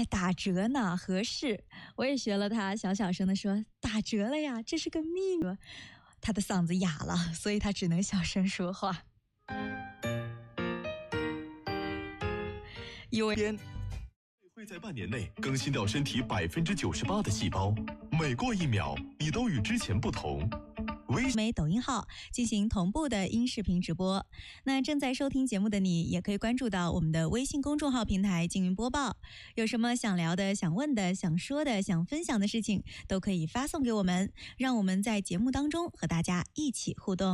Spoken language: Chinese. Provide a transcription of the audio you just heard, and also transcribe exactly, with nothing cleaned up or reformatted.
打折呢，合适。我也学了他，小小声的说打折了呀，这是个秘密。他的嗓子哑了，所以他只能小声说话。因为会在半年内更新掉身体百分之九十八的细胞，每过一秒，你都与之前不同。微媒抖音号进行同步的音视频直播。那正在收听节目的你，也可以关注到我们的微信公众号平台进行播报。有什么想聊的、想问的、想说的、想分享的事情，都可以发送给我们，让我们在节目当中和大家一起互动。